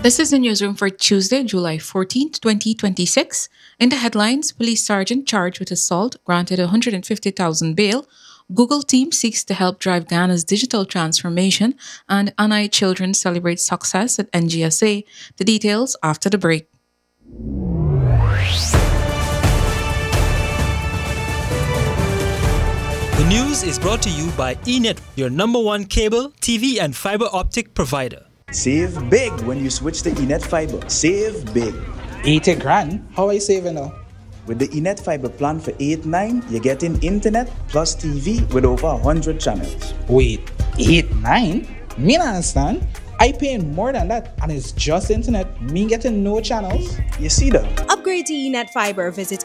This is the newsroom for Tuesday, July 14th, 2026. In the headlines, police sergeant charged with assault granted 150,000 bail. Google team seeks to help drive Ghana's digital transformation, and Anai children celebrate success at NGSA. The details after the break. The news is brought to you by eNet, your number one cable, TV, and fiber optic provider. Save big when you switch to Enet Fiber. Save big. 80 grand? How are you saving now? With the Enet Fiber plan for 8-9, you're getting internet plus TV with over 100 channels. Wait, 8-9? Me not understand. I paying more than that and it's just internet. Me getting no channels. You see that? Upgrade to eNet Fiber. Visit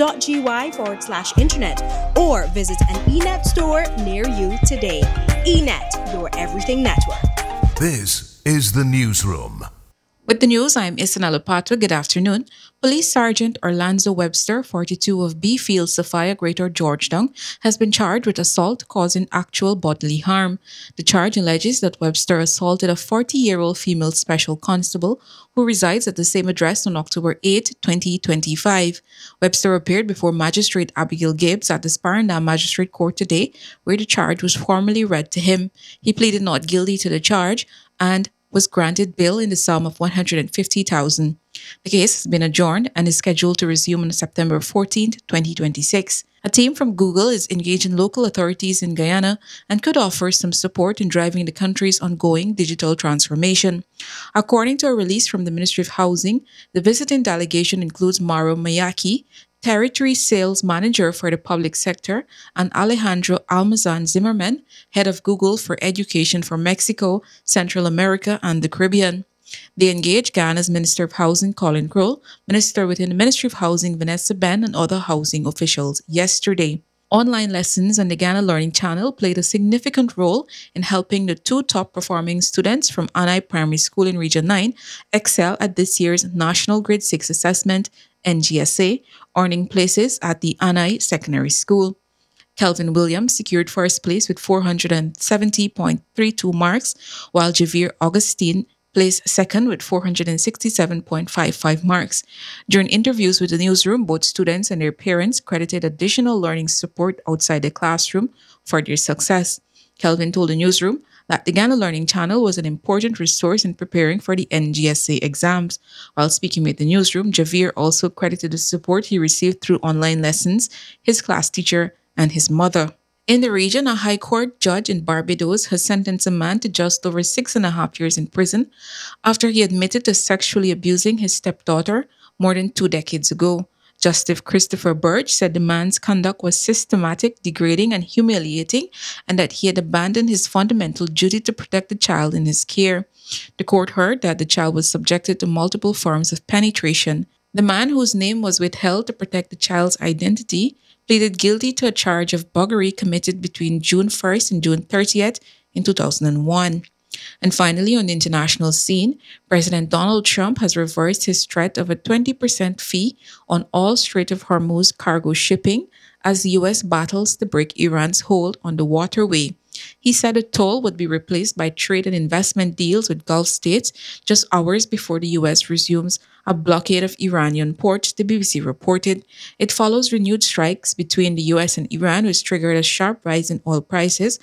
enet.gy/internet or visit an eNet store near you today. eNet, your everything network. This is the newsroom. With the news, I'm Isanella Patwa. Good afternoon. Police Sergeant Orlando Webster, 42 of B Field, Sophia, Greater Georgetown, has been charged with assault causing actual bodily harm. The charge alleges that Webster assaulted a 40-year-old female special constable who resides at the same address on October 8, 2025. Webster appeared before Magistrate Abigail Gibbs at the Sparanda Magistrate Court today, where the charge was formally read to him. He pleaded not guilty to the charge and was granted bail in the sum of 150,000. The case has been adjourned and is scheduled to resume on September 14th, 2026. A team from Google is engaging local authorities in Guyana and could offer some support in driving the country's ongoing digital transformation. According to a release from the Ministry of Housing, the visiting delegation includes Maro Mayaki, Territory Sales Manager for the Public Sector, and Alejandro Almazan Zimmerman, Head of Google for Education for Mexico, Central America, and the Caribbean. They engaged Ghana's Minister of Housing, Colin Kroll, Minister within the Ministry of Housing, Vanessa Ben, and other housing officials yesterday. Online lessons on the Ghana Learning Channel played a significant role in helping the two top performing students from Anai Primary School in Region 9 excel at this year's National Grade 6 Assessment, NGSA, earning places at the Anai Secondary School. Kelvin Williams secured first place with 470.32 marks, while Javier Augustine placed second with 467.55 marks. During interviews with the newsroom, both students and their parents credited additional learning support outside the classroom for their success. Kelvin told the newsroom that the Ghana Learning Channel was an important resource in preparing for the NGSA exams. While speaking with the newsroom, Javier also credited the support he received through online lessons, his class teacher, and his mother. In the region, a high court judge in Barbados has sentenced a man to just over 6.5 years in prison after he admitted to sexually abusing his stepdaughter more than 2 decades ago. Justice Christopher Birch said the man's conduct was systematic, degrading, and humiliating, and that he had abandoned his fundamental duty to protect the child in his care. The court heard that the child was subjected to multiple forms of penetration. The man, whose name was withheld to protect the child's identity, pleaded guilty to a charge of buggery committed between June 1st and June 30th in 2001. And finally, on the international scene, President Donald Trump has reversed his threat of a 20% fee on all Strait of Hormuz cargo shipping as the U.S. battles to break Iran's hold on the waterway. He said a toll would be replaced by trade and investment deals with Gulf states just hours before the U.S. resumes a blockade of Iranian ports, the BBC reported. It follows renewed strikes between the U.S. and Iran, which triggered a sharp rise in oil prices